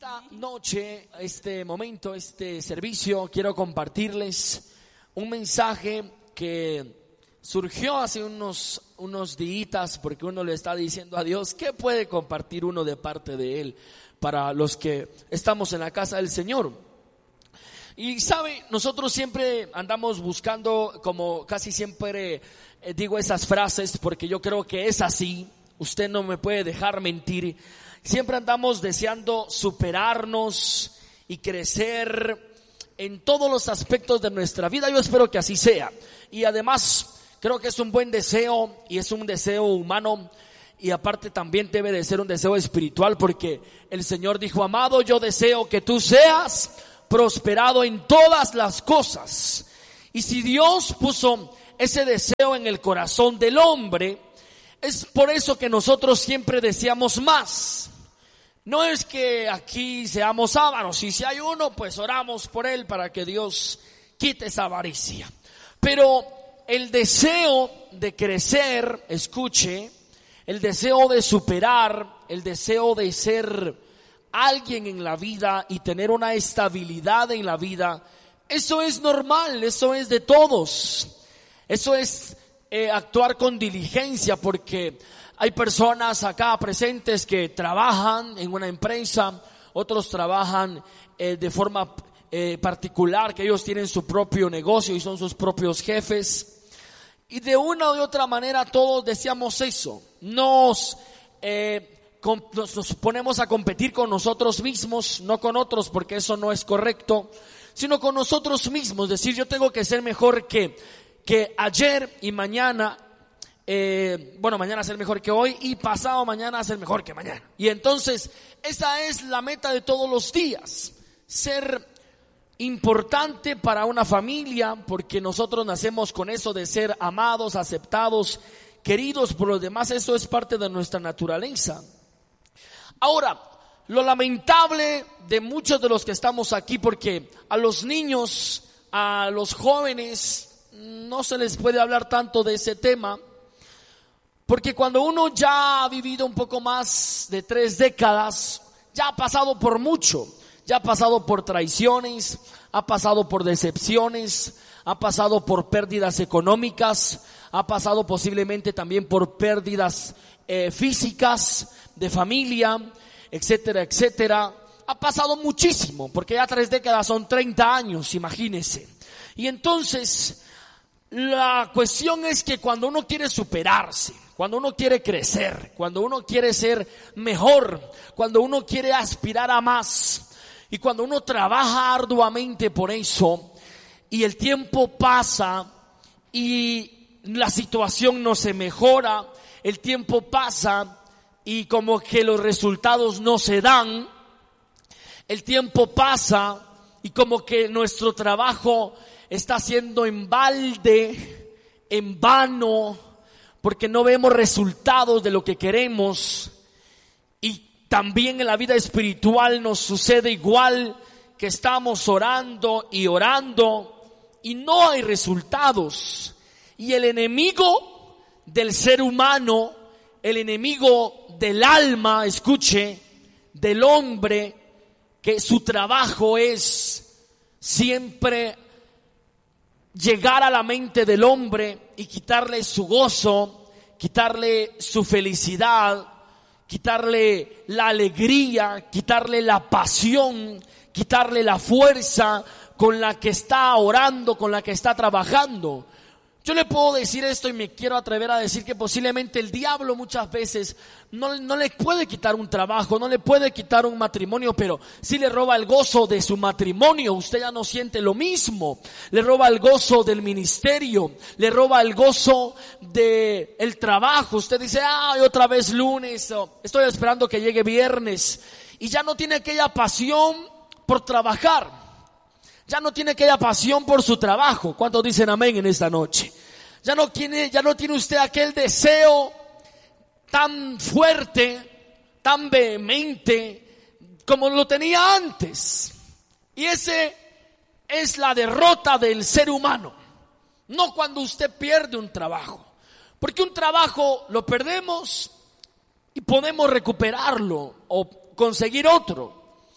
Esta noche, este momento, este servicio, quiero compartirles un mensaje que surgió hace unos días, porque uno le está diciendo a Dios, ¿qué puede compartir uno de parte de Él para los que estamos en la casa del Señor? Y sabe, nosotros siempre andamos buscando, como casi siempre digo esas frases, porque yo creo que es así, usted no me puede dejar mentir. Siempre andamos deseando superarnos y crecer en todos los aspectos de nuestra vida. Yo espero que así sea. Y además creo que es un buen deseo y es un deseo humano. Y aparte también debe de ser un deseo espiritual, porque el Señor dijo: amado, yo deseo que tú seas prosperado en todas las cosas. Y si Dios puso ese deseo en el corazón del hombre, es por eso que nosotros siempre deseamos más. No es que aquí seamos ávaros, y si hay uno, pues oramos por él para que Dios quite esa avaricia. Pero el deseo de crecer, escuche, el deseo de superar, el deseo de ser alguien en la vida y tener una estabilidad en la vida, eso es normal, eso es de todos. Eso es actuar con diligencia, porque hay personas acá presentes que trabajan en una empresa, otros trabajan de forma particular, que ellos tienen su propio negocio y son sus propios jefes. Y de una u otra manera todos deseamos eso. Nos ponemos a competir con nosotros mismos, no con otros, porque eso no es correcto, sino con nosotros mismos. Decir, yo tengo que ser mejor que ayer, y mañana, mañana ser mejor que hoy, y pasado mañana ser mejor que mañana. Y entonces esa es la meta de todos los días, ser importante para una familia, porque nosotros nacemos con eso de ser amados, aceptados, queridos por los demás. Eso es parte de nuestra naturaleza. Ahora, lo lamentable de muchos de los que estamos aquí, porque a los niños, a los jóvenes, no se les puede hablar tanto de ese tema, porque cuando uno ya ha vivido un poco más de 3 décadas, ya ha pasado por mucho, ya ha pasado por traiciones, ha pasado por decepciones, ha pasado por pérdidas económicas, ha pasado posiblemente también por pérdidas físicas, de familia, etcétera, etcétera. Ha pasado muchísimo, porque ya 3 décadas son 30 años, imagínense. Y entonces la cuestión es que cuando uno quiere superarse, cuando uno quiere crecer, cuando uno quiere ser mejor, cuando uno quiere aspirar a más, y cuando uno trabaja arduamente por eso, y el tiempo pasa y la situación no se mejora, el tiempo pasa y como que los resultados no se dan, el tiempo pasa y como que nuestro trabajo está siendo en balde, en vano, porque no vemos resultados de lo que queremos. Y también en la vida espiritual nos sucede igual, que estamos orando y no hay resultados. Y el enemigo del ser humano, el enemigo del alma, escuche, del hombre, que su trabajo es siempre llegar a la mente del hombre y quitarle su gozo, quitarle su felicidad, quitarle la alegría, quitarle la pasión, quitarle la fuerza con la que está orando, con la que está trabajando. Yo le puedo decir esto y me quiero atrever a decir que posiblemente el diablo muchas veces no le puede quitar un trabajo, no le puede quitar un matrimonio, pero sí le roba el gozo de su matrimonio. Usted ya no siente lo mismo. Le roba el gozo del ministerio, le roba el gozo del trabajo. Usted dice, otra vez lunes, estoy esperando que llegue viernes, y ya no tiene aquella pasión por trabajar. Ya no tiene aquella pasión por su trabajo. ¿Cuántos dicen amén en esta noche? Ya no tiene usted aquel deseo tan fuerte, tan vehemente como lo tenía antes. Y ese es la derrota del ser humano. No cuando usted pierde un trabajo, porque un trabajo lo perdemos y podemos recuperarlo o conseguir otro.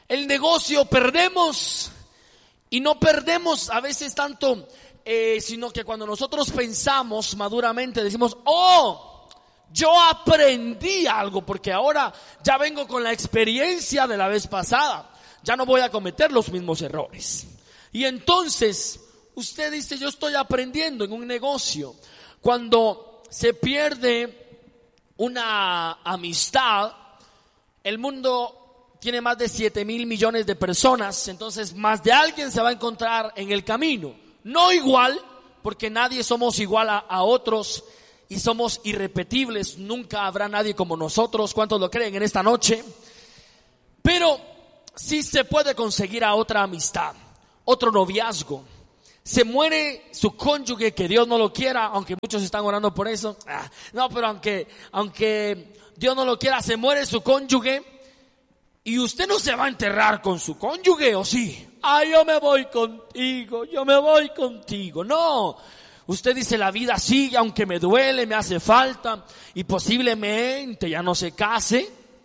el negocio perdemos, y no perdemos a veces tanto, sino que cuando nosotros pensamos maduramente decimos, oh, yo aprendí algo, porque ahora ya vengo con la experiencia de la vez pasada, ya no voy a cometer los mismos errores. Y entonces usted dice, yo estoy aprendiendo en un negocio. Cuando se pierde una amistad, el mundo tiene más de 7,000 millones de personas, entonces más de alguien se va a encontrar en el camino. No igual, porque nadie somos igual a otros y somos irrepetibles, nunca habrá nadie como nosotros. ¿Cuántos lo creen en esta noche? Pero sí se puede conseguir a otra amistad, otro noviazgo. Se muere su cónyuge, que Dios no lo quiera, aunque muchos están orando por eso. No, pero aunque Dios no lo quiera, se muere su cónyuge, y usted no se va a enterrar con su cónyuge, ¿o sí? Yo me voy contigo. No, usted dice, la vida sigue, aunque me duele, me hace falta, y posiblemente ya no se case,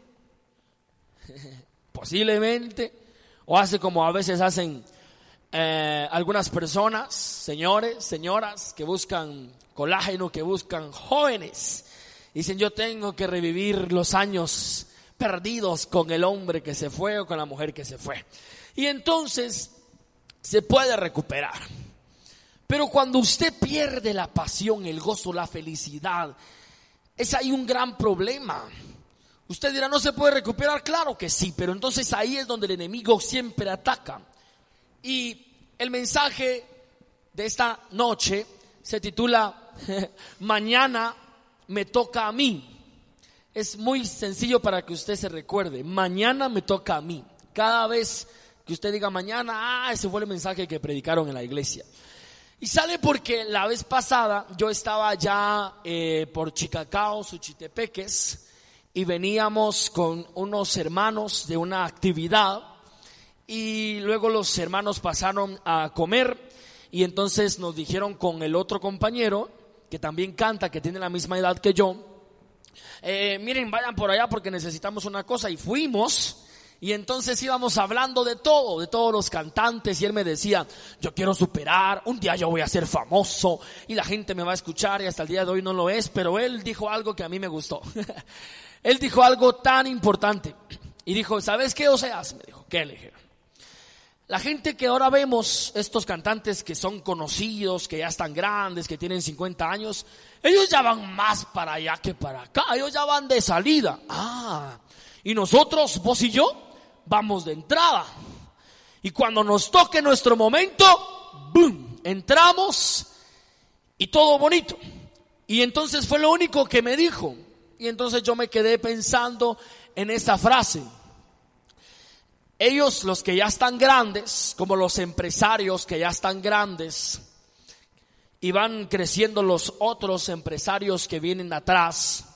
posiblemente, o hace como a veces hacen algunas personas, señores, señoras, que buscan colágeno, que buscan jóvenes. Dicen, yo tengo que revivir los años perdidos con el hombre que se fue o con la mujer que se fue. Y entonces se puede recuperar. Pero cuando usted pierde la pasión, el gozo, la felicidad, es ahí un gran problema. Usted dirá, ¿no se puede recuperar? Claro que sí, pero entonces ahí es donde el enemigo siempre ataca. Y el mensaje de esta noche se titula Mañana me toca a mí. Es muy sencillo para que usted se recuerde. Mañana me toca a mí. Cada vez que usted diga mañana, ese fue el mensaje que predicaron en la iglesia. Y sale porque la vez pasada yo estaba ya por Chicacao, Suchitepeques, y veníamos con unos hermanos de una actividad. Y luego los hermanos pasaron a comer, y entonces nos dijeron con el otro compañero, que también canta, que tiene la misma edad que yo, miren, vayan por allá porque necesitamos una cosa. Y fuimos, y entonces íbamos hablando de todo, de todos los cantantes, y él me decía, yo quiero superar, un día yo voy a ser famoso y la gente me va a escuchar, y hasta el día de hoy no lo es. Pero él dijo algo que a mí me gustó. Él dijo algo tan importante, y dijo, ¿sabes qué, Oseas? Me dijo, ¿qué? Le dije, la gente que ahora vemos, estos cantantes que son conocidos, que ya están grandes, que tienen 50 años, ellos ya van más para allá que para acá, ellos ya van de salida. Y nosotros, vos y yo, vamos de entrada. Y cuando nos toque nuestro momento, ¡boom!, entramos y todo bonito. Y entonces fue lo único que me dijo. Y entonces yo me quedé pensando en esa frase. Ellos, los que ya están grandes, como los empresarios que ya están grandes, y van creciendo los otros empresarios que vienen atrás,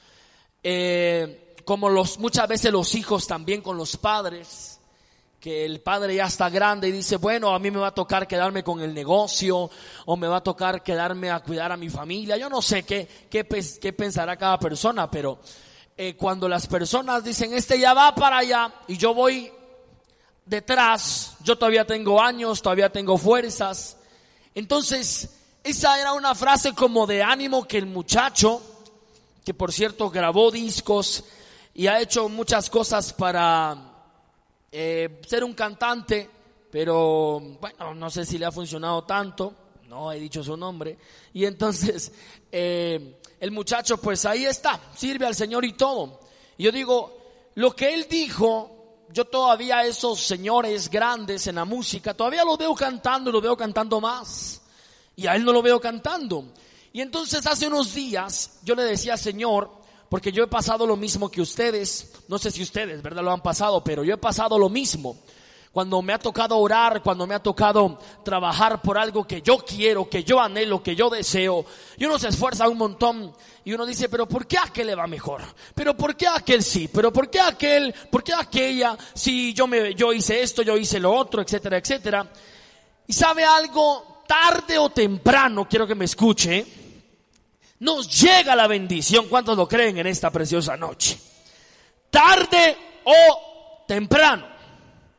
como muchas veces los hijos también con los padres, que el padre ya está grande y dice, bueno, a mí me va a tocar quedarme con el negocio, o me va a tocar quedarme a cuidar a mi familia. Yo no sé qué pensará cada persona, pero cuando las personas dicen, este ya va para allá y yo voy detrás, yo todavía tengo años, todavía tengo fuerzas. Entonces esa era una frase como de ánimo que el muchacho, que por cierto grabó discos y ha hecho muchas cosas para ser un cantante, pero bueno, no sé si le ha funcionado tanto, no he dicho su nombre. Y entonces el muchacho pues ahí está, sirve al Señor y todo. Y yo digo, lo que él dijo, yo todavía esos señores grandes en la música, todavía los veo cantando, y los veo cantando más. Y a él no lo veo cantando. Y entonces hace unos días yo le decía, Señor, porque yo he pasado lo mismo que ustedes, no sé si ustedes, ¿verdad?, lo han pasado, pero yo he pasado lo mismo. Cuando me ha tocado orar, cuando me ha tocado trabajar por algo que yo quiero, que yo anhelo, que yo deseo, y uno se esfuerza un montón, y uno dice, pero ¿por qué a aquel le va mejor? ¿Pero por qué a aquel sí? ¿Pero por qué a aquel? ¿Por qué a aquella? Si yo hice esto, yo hice lo otro, etcétera, etcétera. Y ¿sabe algo? Tarde o temprano, quiero que me escuche, nos llega la bendición. ¿Cuántos lo creen en esta preciosa noche? Tarde o temprano.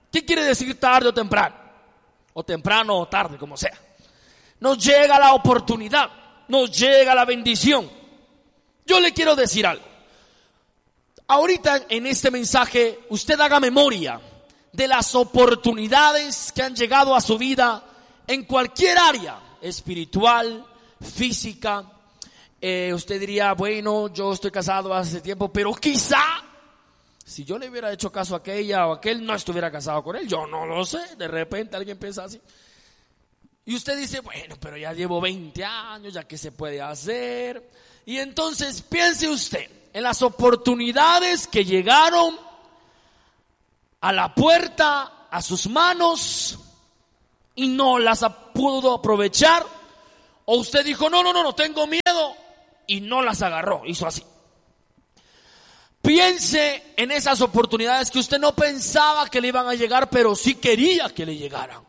¿Qué quiere decir tarde o temprano? O temprano o tarde, como sea. Nos llega la oportunidad, nos llega la bendición. Yo le quiero decir algo. Ahorita en este mensaje usted haga memoria de las oportunidades que han llegado a su vida en cualquier área, espiritual, física. Usted diría, bueno, yo estoy casado hace tiempo, pero quizá si yo le hubiera hecho caso a aquella o aquel, no estuviera casado con él. Yo no lo sé, de repente alguien piensa así. Y usted dice, bueno, pero ya llevo 20 años, ya qué se puede hacer. Y entonces piense usted en las oportunidades que llegaron a la puerta, a sus manos, y no las pudo aprovechar. O usted dijo, no, tengo miedo, y no las agarró, hizo así. Piense en esas oportunidades que usted no pensaba que le iban a llegar, pero sí quería que le llegaran.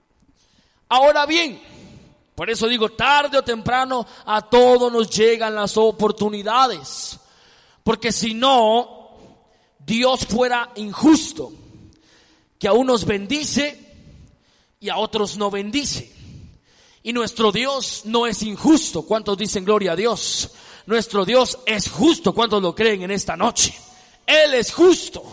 Ahora bien, por eso digo, tarde o temprano a todos nos llegan las oportunidades. Porque si no, Dios fuera injusto, que a unos bendice y a otros no bendice. Y nuestro Dios no es injusto. ¿Cuántos dicen gloria a Dios? Nuestro Dios es justo. ¿Cuántos lo creen en esta noche? Él es justo.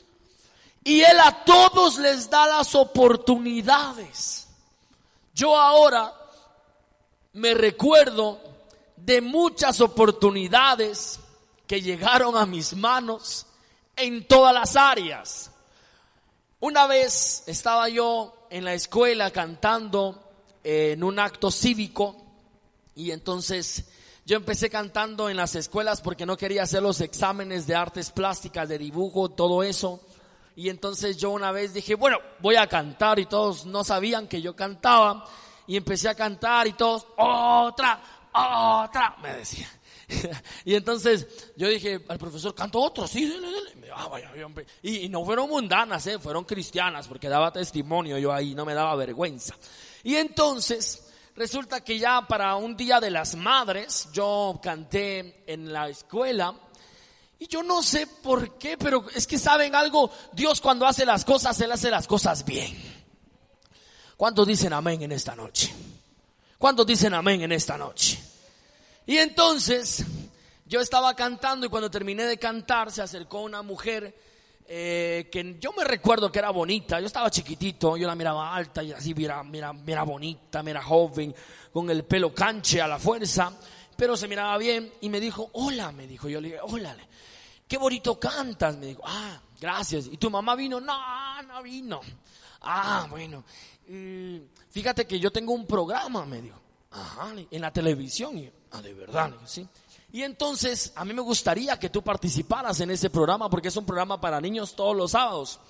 Y Él a todos les da las oportunidades. Yo ahora me recuerdo de muchas oportunidades que llegaron a mis manos en todas las áreas. Una vez estaba yo en la escuela cantando en un acto cívico, y entonces yo empecé cantando en las escuelas porque no quería hacer los exámenes de artes plásticas, de dibujo, todo eso. Y entonces yo una vez dije, bueno, voy a cantar, y todos no sabían que yo cantaba, y empecé a cantar y todos, otra, me decían. Y entonces yo dije al profesor, ¿canto otro? Sí, dale. Y no fueron mundanas, fueron cristianas, porque daba testimonio yo ahí, no me daba vergüenza. Y entonces resulta que ya para un día de las madres yo canté en la escuela. Y yo no sé por qué, pero es que saben algo, Dios cuando hace las cosas, Él hace las cosas bien. ¿Cuántos dicen amén en esta noche? ¿Cuántos dicen amén en esta noche? Y entonces yo estaba cantando, y cuando terminé de cantar se acercó una mujer que yo me recuerdo que era bonita. Yo estaba chiquitito, yo la miraba alta y así, mira bonita, mira joven, con el pelo canche a la fuerza, pero se miraba bien, y me dijo, hola, me dijo. Yo le dije, hola, qué bonito cantas, me dijo. Ah, gracias. ¿Y tu mamá vino? No vino. Ah, bueno, fíjate que yo tengo un programa, me dijo. Ajá, en la televisión. Y, de verdad, sí. Y entonces a mí me gustaría que tú participaras en ese programa, porque es un programa para niños todos los sábados.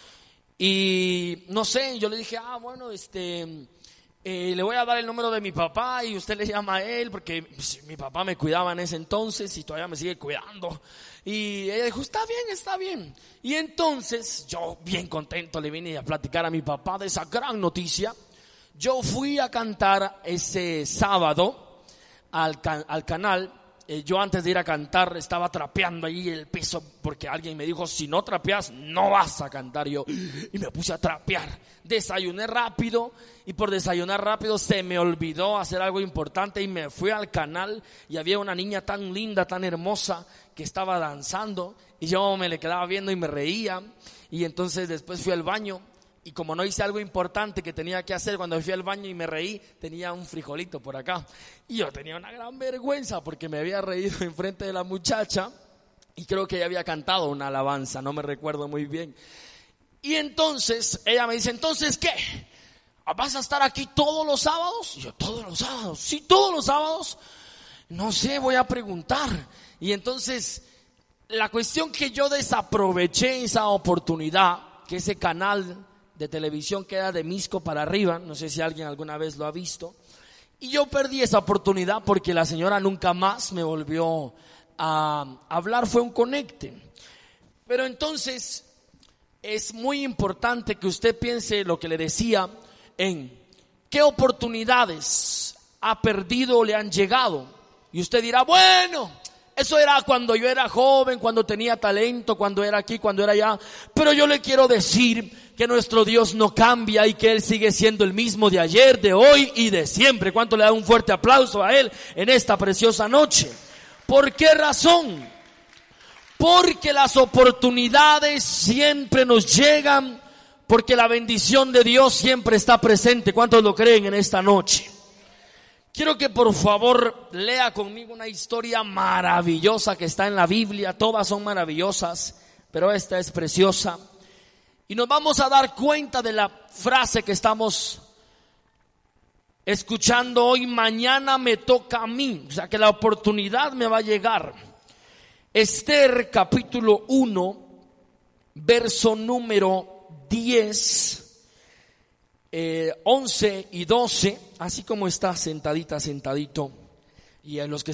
Y no sé, yo le dije, bueno, le voy a dar el número de mi papá y usted le llama a él, porque pues, mi papá me cuidaba en ese entonces y todavía me sigue cuidando. Y ella dijo, está bien. Y entonces yo bien contento le vine a platicar a mi papá de esa gran noticia. Yo fui a cantar ese sábado al canal. Yo antes de ir a cantar estaba trapeando ahí el piso, porque alguien me dijo, si no trapeas no vas a cantar. Y me puse a trapear. Desayuné rápido, y por desayunar rápido se me olvidó hacer algo importante, y me fui al canal y había una niña tan linda, tan hermosa, que estaba danzando, y yo me le quedaba viendo y me reía. Y entonces después fui al baño, y como no hice algo importante que tenía que hacer, cuando fui al baño y me reí, tenía un frijolito por acá. Y yo tenía una gran vergüenza porque me había reído enfrente de la muchacha, y creo que ella había cantado una alabanza, no me recuerdo muy bien. Y entonces ella me dice, ¿entonces qué? ¿Vas a estar aquí todos los sábados? Y yo, ¿todos los sábados? Sí, todos los sábados. No sé, voy a preguntar. Y entonces la cuestión que yo desaproveché esa oportunidad, que ese canal de televisión queda de Misco para arriba, no sé si alguien alguna vez lo ha visto, y yo perdí esa oportunidad porque la señora nunca más me volvió a hablar, fue un conecte. Pero entonces es muy importante que usted piense lo que le decía, en qué oportunidades ha perdido o le han llegado. Y usted dirá, bueno, Eso era cuando yo era joven, cuando tenía talento, cuando era aquí, cuando era allá. Pero yo le quiero decir que nuestro Dios no cambia y que Él sigue siendo el mismo de ayer, de hoy y de siempre. ¿Cuánto le da un fuerte aplauso a Él en esta preciosa noche? ¿Por qué razón? Porque las oportunidades siempre nos llegan, porque la bendición de Dios siempre está presente. ¿Cuántos lo creen en esta noche? Quiero que por favor lea conmigo una historia maravillosa que está en la Biblia. Todas son maravillosas, pero esta es preciosa. Y nos vamos a dar cuenta de la frase que estamos escuchando hoy: mañana me toca a mí. O sea, que la oportunidad me va a llegar. Esther capítulo 1, verso número 10. 11 y 12, así como está sentadita, sentadito, y a los que